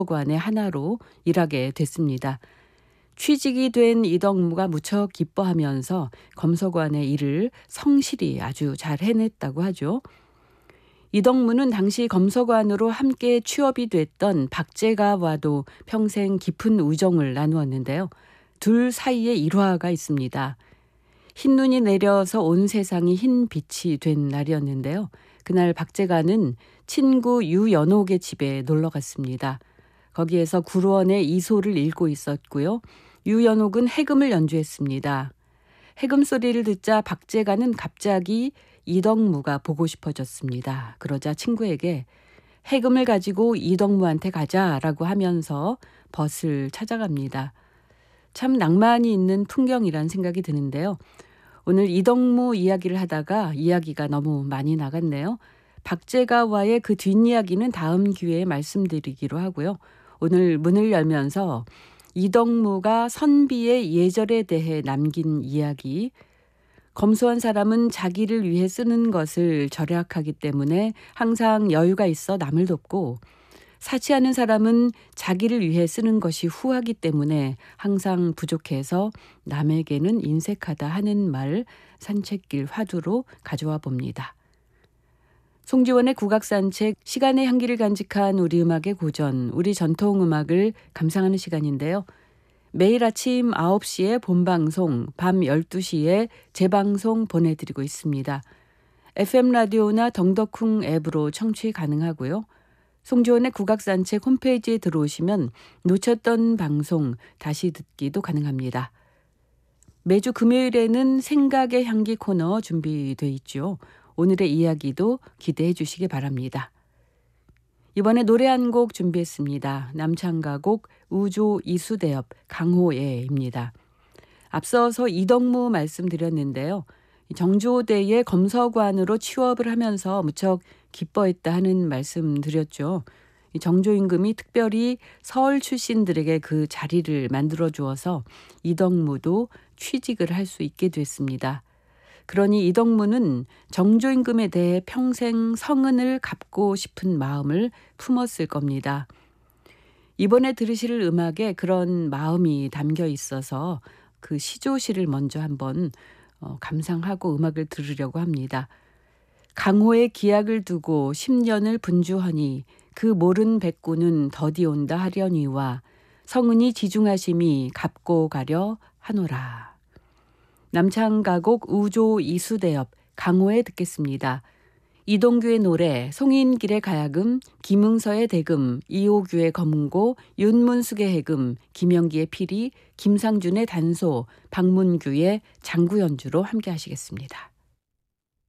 관의 하나로 일하게 됐습니다. 취직이 된 이덕무가 무척 기뻐하면서 검서관의 일을 성실히 아주 잘 해냈다고 하죠. 이덕무는 당시 검서관으로 함께 취업이 됐던 박제가와도 평생 깊은 우정을 나누었는데요. 둘 사이에 일화가 있습니다. 흰눈이 내려서 온 세상이 흰 빛이 된 날이었는데요. 그날 박제가는 친구 유연옥의 집에 놀러 갔습니다. 거기에서 구루원의 이소를 읽고 있었고요. 유연옥은 해금을 연주했습니다. 해금 소리를 듣자 박제가는 갑자기 이덕무가 보고 싶어졌습니다. 그러자 친구에게 해금을 가지고 이덕무한테 가자라고 하면서 벗을 찾아갑니다. 참 낭만이 있는 풍경이란 생각이 드는데요. 오늘 이덕무 이야기를 하다가 이야기가 너무 많이 나갔네요. 박제가와의 그 뒷이야기는 다음 기회에 말씀드리기로 하고요. 오늘 문을 열면서 이덕무가 선비의 예절에 대해 남긴 이야기, 검소한 사람은 자기를 위해 쓰는 것을 절약하기 때문에 항상 여유가 있어 남을 돕고, 사치하는 사람은 자기를 위해 쓰는 것이 후하기 때문에 항상 부족해서 남에게는 인색하다 하는 말, 산책길 화두로 가져와 봅니다. 송지원의 국악산책, 시간의 향기를 간직한 우리 음악의 고전, 우리 전통음악을 감상하는 시간인데요. 매일 아침 9시에 본방송, 밤 12시에 재방송 보내드리고 있습니다. FM 라디오나 덩덕쿵 앱으로 청취 가능하고요. 송지원의 국악산책 홈페이지에 들어오시면 놓쳤던 방송 다시 듣기도 가능합니다. 매주 금요일에는 생각의 향기 코너 준비돼 있죠. 오늘의 이야기도 기대해 주시기 바랍니다. 이번에 노래 한 곡 준비했습니다. 남창가곡 우조 이수대엽 강호애입니다. 앞서서 이덕무 말씀드렸는데요. 정조대의 검서관으로 취업을 하면서 무척 기뻐했다 하는 말씀 드렸죠. 정조 임금이 특별히 서울 출신들에게 그 자리를 만들어 주어서 이덕무도 취직을 할 수 있게 됐습니다. 그러니 이덕무는 정조 임금에 대해 평생 성은을 갚고 싶은 마음을 품었을 겁니다. 이번에 들으실 음악에 그런 마음이 담겨 있어서 그 시조시를 먼저 한번 감상하고 음악을 들으려고 합니다. 강호의 기약을 두고 10년을 분주하니 그 모른 백구는 더디 온다 하려니와 성은이 지중하심이 갚고 가려 하노라. 남창가곡 우조 이수대엽 강호에 듣겠습니다. 이동규의 노래, 송인길의 가야금, 김응서의 대금, 이호규의 검은고, 윤문숙의 해금, 김영기의 피리, 김상준의 단소, 박문규의 장구 연주로 함께 하시겠습니다.